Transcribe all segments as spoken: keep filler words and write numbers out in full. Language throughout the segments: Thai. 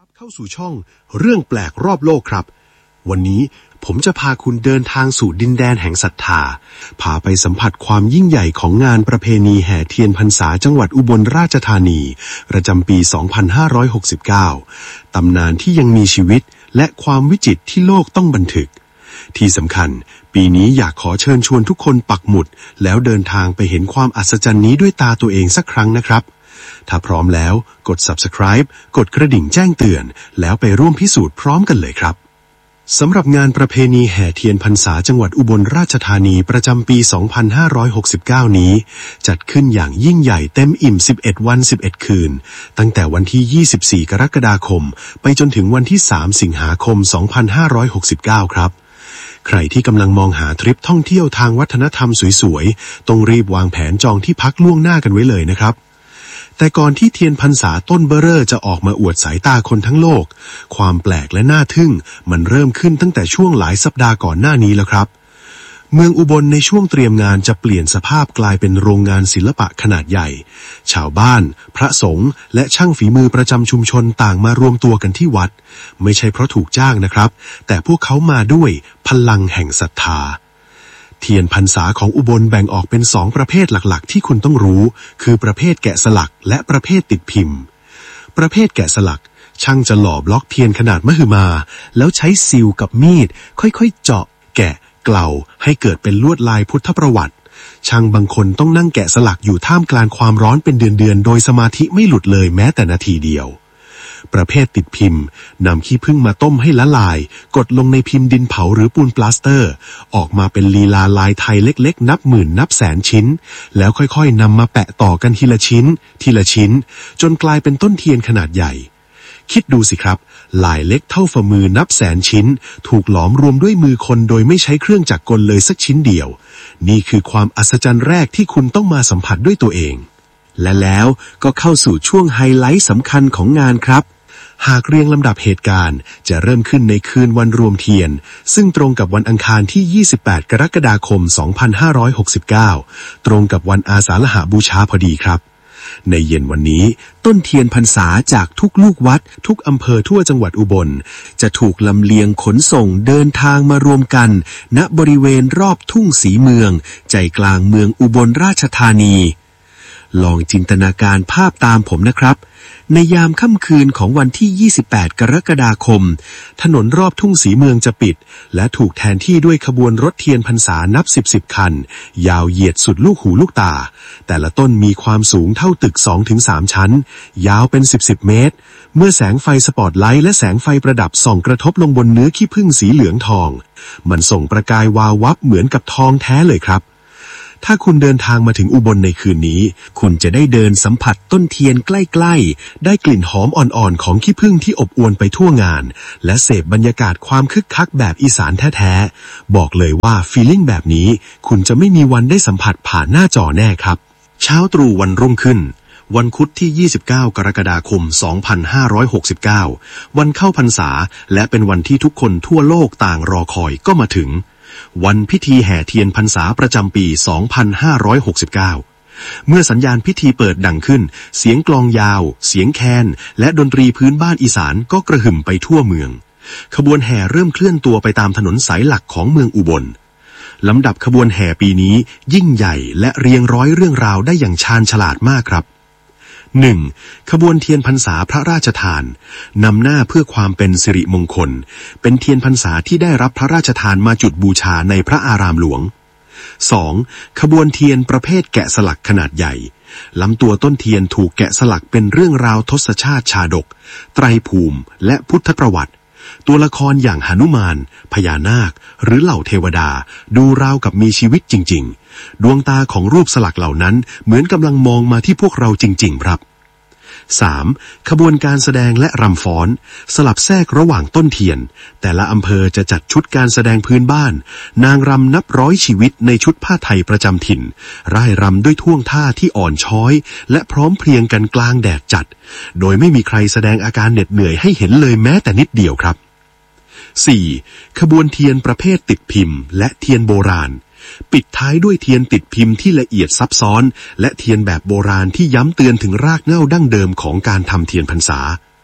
รับเข้าสู่ช่องเรื่องแปลกรอบโลกครับวันนี้ผมจะพาคุณเดินทางสู่ดินแดนแห่งศรัทธาพาไปสัมผัสความยิ่งใหญ่ของงานประเพณีแห่เทียนพรรษาจังหวัดอุบลราชธานีประจำปี สองพันห้าร้อยหกสิบเก้า ตำนานที่ยังมีชีวิตและความวิจิตรที่โลกต้องบันทึกที่สำคัญปีนี้อยากขอเชิญชวนทุกคนปักหมุดแล้วเดินทางไปเห็นความอัศจรรย์นี้ด้วยตาตัวเองสักครั้งนะครับถ้าพร้อมแล้วกด Subscribe กดกระดิ่งแจ้งเตือนแล้วไปร่วมพิสูจน์พร้อมกันเลยครับสำหรับงานประเพณีแห่เทียนพรรษาจังหวัดอุบลราชธานีประจำปี สองพันห้าร้อยหกสิบเก้า นี้จัดขึ้นอย่างยิ่งใหญ่เต็มอิ่มสิบเอ็ดวันสิบเอ็ดคืนตั้งแต่วันที่ยี่สิบสี่กรกฎาคมไปจนถึงวันที่สามสิงหาคมสองพันห้าร้อยหกสิบเก้าครับใครที่กำลังมองหาทริปท่องเที่ยวทางวัฒนธรรมสวยๆต้องรีบวางแผนจองที่พักล่วงหน้ากันไว้เลยนะครับแต่ก่อนที่เทียนพรรษาต้นเบ้อเร่อจะออกมาอวดสายตาคนทั้งโลกความแปลกและน่าทึ่งมันเริ่มขึ้นตั้งแต่ช่วงหลายสัปดาห์ก่อนหน้านี้แล้วครับเมืองอุบลในช่วงเตรียมงานจะเปลี่ยนสภาพกลายเป็นโรงงานศิลปะขนาดใหญ่ชาวบ้านพระสงฆ์และช่างฝีมือประจำชุมชนต่างมารวมตัวกันที่วัดไม่ใช่เพราะถูกจ้างนะครับแต่พวกเขามาด้วยพลังแห่งศรัทธาเทียนพรรษาของอุบลแบ่งออกเป็นสองประเภทหลักๆที่คุณต้องรู้คือประเภทแกะสลักและประเภทติดพิมพ์ประเภทแกะสลักช่างจะหล่อบล็อกเทียนขนาดมหึมาแล้วใช้ซิลกับมีดค่อยๆเจาะแกะเกลาให้เกิดเป็นลวดลายพุทธประวัติช่างบางคนต้องนั่งแกะสลักอยู่ท่ามกลางความร้อนเป็นเดือนๆโดยสมาธิไม่หลุดเลยแม้แต่นาทีเดียวประเภทติดพิมพ์นำขี้ผึ้งมาต้มให้ละลายกดลงในพิมพ์ดินเผาหรือปูนปลาสเตอร์ออกมาเป็นลีลาลายไทยเล็กๆนับหมื่นนับแสนชิ้นแล้วค่อยๆนำมาแปะต่อกันทีละชิ้นทีละชิ้นจนกลายเป็นต้นเทียนขนาดใหญ่คิดดูสิครับลายเล็กเท่าฝ่ามือนับแสนชิ้นถูกหลอมรวมด้วยมือคนโดยไม่ใช้เครื่องจักรกลเลยสักชิ้นเดียวนี่คือความอัศจรรย์แรกที่คุณต้องมาสัมผัสด้วยตัวเองและแล้วก็เข้าสู่ช่วงไฮไลท์สำคัญของงานครับหากเรียงลำดับเหตุการณ์จะเริ่มขึ้นในคืนวันรวมเทียนซึ่งตรงกับวันอังคารที่ยี่สิบแปดกรกฎาคมสองพันห้าร้อยหกสิบเก้าตรงกับวันอาสาฬหบูชาพอดีครับในเย็นวันนี้ต้นเทียนพรรษาจากทุกลูกวัดทุกอำเภอทั่วจังหวัดอุบลจะถูกลำเลียงขนส่งเดินทางมารวมกันณบริเวณรอบทุ่งศรีเมืองใจกลางเมืองอุบลราชธานีลองจินตนาการภาพตามผมนะครับในยามค่ำคืนของวันที่ยี่สิบแปดกรกฎาคมถนนรอบทุ่งศรีเมืองจะปิดและถูกแทนที่ด้วยขบวนรถเทียนพรรษานับสิบสิบคันยาวเหยียดสุดลูกหูลูกตาแต่ละต้นมีความสูงเท่าตึก สองถึงสาม ชั้นยาวเป็นสิบสิบเมตรเมื่อแสงไฟสปอตไลท์และแสงไฟประดับส่องกระทบลงบนเนื้อขี้ผึ้งสีเหลืองทองมันส่งประกายวาววับเหมือนกับทองแท้เลยครับถ้าคุณเดินทางมาถึงอุบลในคืนนี้คุณจะได้เดินสัมผัสต้นเทียนใกล้ๆได้กลิ่นหอมอ่อนๆของขี้ผึ้งที่อบอวลไปทั่วงานและเสพบรรยากาศความคึกคักแบบอีสานแท้ๆบอกเลยว่าฟีลลิ่งแบบนี้คุณจะไม่มีวันได้สัมผัสผ่านหน้าจอแน่ครับเช้าตรู่วันรุ่งขึ้นวันพุธที่ยี่สิบเก้ากรกฎาคมสองพันห้าร้อยหกสิบเก้าวันเข้าพรรษาและเป็นวันที่ทุกคนทั่วโลกต่างรอคอยก็มาถึงวันพิธีแห่เทียนพรรษาประจำปี สองพันห้าร้อยหกสิบเก้า เมื่อสัญญาณพิธีเปิดดังขึ้นเสียงกลองยาวเสียงแคนและดนตรีพื้นบ้านอีสานก็กระหึ่มไปทั่วเมืองขบวนแห่เริ่มเคลื่อนตัวไปตามถนนสายหลักของเมืองอุบลลำดับขบวนแห่ปีนี้ยิ่งใหญ่และเรียงร้อยเรื่องราวได้อย่างชาญฉลาดมากครับหนึ่งขบวนเทียนพรรษาพระราชทานนำหน้าเพื่อความเป็นสิริมงคลเป็นเทียนพรรษาที่ได้รับพระราชทานมาจุดบูชาในพระอารามหลวง สอง. ขบวนเทียนประเภทแกะสลักขนาดใหญ่ลำตัวต้นเทียนถูกแกะสลักเป็นเรื่องราวทศชาติชาดกไตรภูมิและพุทธประวัติตัวละครอย่างหนุมานพญานาคหรือเหล่าเทวดาดูราวกับมีชีวิตจริงๆดวงตาของรูปสลักเหล่านั้นเหมือนกำลังมองมาที่พวกเราจริงๆครับ สาม. ขบวนการแสดงและรำฟ้อนสลับแทรกระหว่างต้นเทียนแต่ละอำเภอจะจัดชุดการแสดงพื้นบ้านนางรำนับร้อยชีวิตในชุดผ้าไทยประจำถิ่นร่ายรำด้วยท่วงท่าที่อ่อนช้อยและพร้อมเพรียงกันกลางแดดจัดโดยไม่มีใครแสดงอาการเหน็ดเหนื่อยให้เห็นเลยแม้แต่นิดเดียวครับ สี่. ขบวนเทียนประเภทติดพิมพ์และเทียนโบราณปิดท้ายด้วยเทียนติดพิมพ์ที่ละเอียดซับซ้อนและเทียนแบบโบราณที่ย้ำเตือนถึงรากเหง้าดั้งเดิมของการทำเทียนพรรษา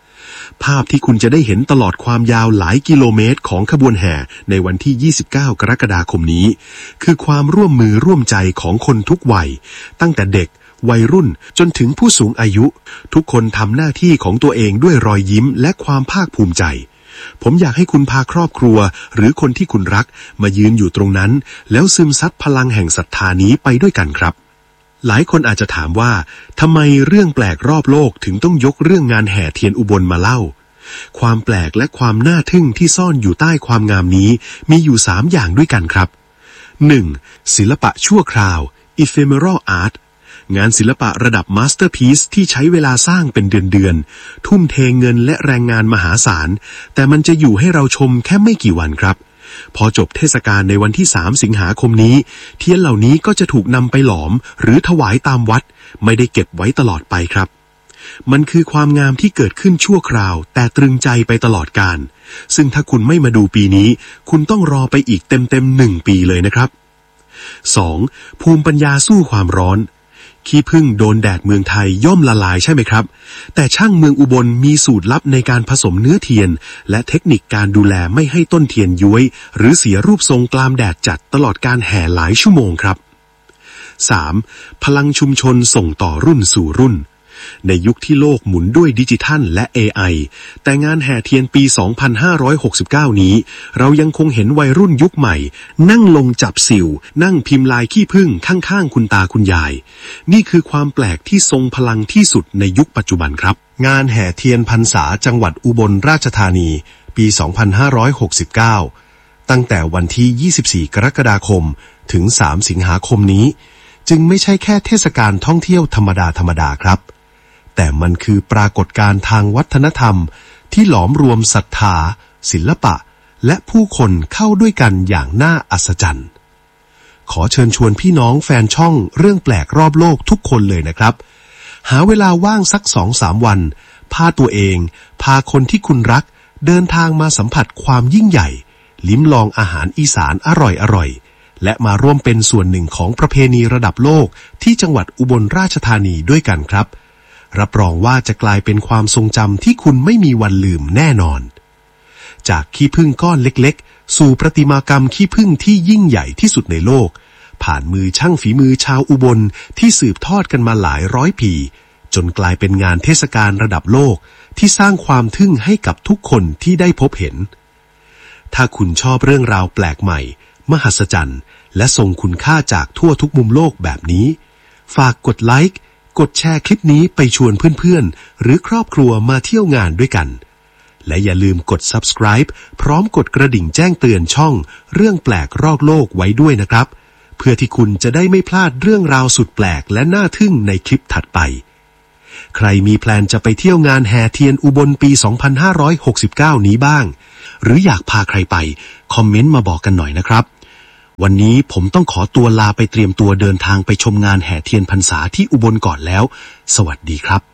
ภาพที่คุณจะได้เห็นตลอดความยาวหลายกิโลเมตรของขบวนแห่ในวันที่ยี่สิบเก้ากรกฎาคมนี้คือความร่วมมือร่วมใจของคนทุกวัยตั้งแต่เด็กวัยรุ่นจนถึงผู้สูงอายุทุกคนทำหน้าที่ของตัวเองด้วยรอยยิ้มและความภาคภูมิใจผมอยากให้คุณพาครอบครัวหรือคนที่คุณรักมายืนอยู่ตรงนั้นแล้วซึมซับพลังแห่งศรัทธานี้ไปด้วยกันครับหลายคนอาจจะถามว่าทำไมเรื่องแปลกรอบโลกถึงต้องยกเรื่องงานแห่เทียนอุบลมาเล่าความแปลกและความน่าทึ่งที่ซ่อนอยู่ใต้ความงามนี้มีอยู่สามอย่างด้วยกันครับ หนึ่ง. ศิลปะชั่วคราว ephemeral artงานศิลปะระดับมาสเตอร์พีซที่ใช้เวลาสร้างเป็นเดือนๆทุ่มเทเงินและแรงงานมหาศาลแต่มันจะอยู่ให้เราชมแค่ไม่กี่วันครับพอจบเทศกาลในวันที่สามสิงหาคมนี้เทียนเหล่านี้ก็จะถูกนำไปหลอมหรือถวายตามวัดไม่ได้เก็บไว้ตลอดไปครับมันคือความงามที่เกิดขึ้นชั่วคราวแต่ตรึงใจไปตลอดกาลซึ่งถ้าคุณไม่มาดูปีนี้คุณต้องรอไปอีกเต็มๆหนึ่งปีเลยนะครับ สอง. ภูมิปัญญาสู้ความร้อนขี้ผึ้งโดนแดดเมืองไทยย่อมละลายใช่ไหมครับแต่ช่างเมืองอุบลมีสูตรลับในการผสมเนื้อเทียนและเทคนิคการดูแลไม่ให้ต้นเทียนย้วยหรือเสียรูปทรงกลามแดดจัดตลอดการแห่หลายชั่วโมงครับ สาม. พลังชุมชนส่งต่อรุ่นสู่รุ่นในยุคที่โลกหมุนด้วยดิจิทัลและ เอ ไอ แต่งานแห่เทียนปี สองพันห้าร้อยหกสิบเก้า นี้เรายังคงเห็นวัยรุ่นยุคใหม่นั่งลงจับสิวนั่งพิมพ์ลายขี้ผึ้งข้างๆคุณตาคุณยายนี่คือความแปลกที่ทรงพลังที่สุดในยุคปัจจุบันครับงานแห่เทียนพรรษาจังหวัดอุบลราชธานีปี สองพันห้าร้อยหกสิบเก้า ตั้งแต่วันที่ ยี่สิบสี่ กรกฎาคมถึง สาม สิงหาคมนี้จึงไม่ใช่แค่เทศกาลท่องเที่ยวธรรมดาธรรมดาครับแต่มันคือปรากฏการณ์ทางวัฒนธรรมที่หลอมรวมศรัทธาศิลปะและผู้คนเข้าด้วยกันอย่างน่าอัศจรรย์ขอเชิญชวนพี่น้องแฟนช่องเรื่องแปลกรอบโลกทุกคนเลยนะครับหาเวลาว่างสัก สองถึงสาม วันพาตัวเองพาคนที่คุณรักเดินทางมาสัมผัสความยิ่งใหญ่ลิ้มลองอาหารอีสานอร่อยๆและมาร่วมเป็นส่วนหนึ่งของประเพณีระดับโลกที่จังหวัดอุบลราชธานีด้วยกันครับรับรองว่าจะกลายเป็นความทรงจำที่คุณไม่มีวันลืมแน่นอนจากขี้ผึ้งก้อนเล็กๆสู่ประติมากรรมขี้ผึ้งที่ยิ่งใหญ่ที่สุดในโลกผ่านมือช่างฝีมือชาวอุบลที่สืบทอดกันมาหลายร้อยปีจนกลายเป็นงานเทศกาลระดับโลกที่สร้างความทึ่งให้กับทุกคนที่ได้พบเห็นถ้าคุณชอบเรื่องราวแปลกใหม่มหัศจรรย์และทรงคุณค่าจากทั่วทุกมุมโลกแบบนี้ฝากกดไลค์กดแชร์คลิปนี้ไปชวนเพื่อนๆหรือครอบครัวมาเที่ยวงานด้วยกันและอย่าลืมกด ซับสไครบ์ พร้อมกดกระดิ่งแจ้งเตือนช่องเรื่องแปลกรอบโลกไว้ด้วยนะครับเพื่อที่คุณจะได้ไม่พลาดเรื่องราวสุดแปลกและน่าทึ่งในคลิปถัดไปใครมีแพลนจะไปเที่ยวงานแห่เทียนอุบลปี สองพันห้าร้อยหกสิบเก้า นี้บ้างหรืออยากพาใครไปคอมเมนต์มาบอกกันหน่อยนะครับวันนี้ผมต้องขอตัวลาไปเตรียมตัวเดินทางไปชมงานแห่เทียนพรรษาที่อุบลก่อนแล้วสวัสดีครับ